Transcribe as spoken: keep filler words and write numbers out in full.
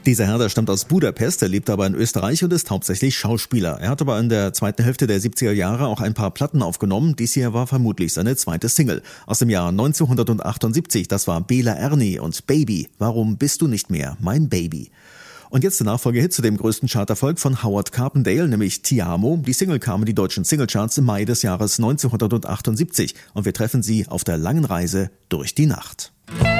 Dieser Herr, der stammt aus Budapest, er lebt aber in Österreich und ist hauptsächlich Schauspieler. Er hat aber in der zweiten Hälfte der siebziger Jahre auch ein paar Platten aufgenommen. Dies hier war vermutlich seine zweite Single. Aus dem Jahr neunzehnhundertachtundsiebzig, das war Bela Erni und Baby. Warum bist du nicht mehr mein Baby? Und jetzt der Nachfolgehit zu dem größten Charterfolg von Howard Carpendale, nämlich Ti Amo. Die Single kam in die deutschen Singlecharts im Mai des Jahres neunzehnhundertachtundsiebzig. Und wir treffen sie auf der langen Reise durch die Nacht.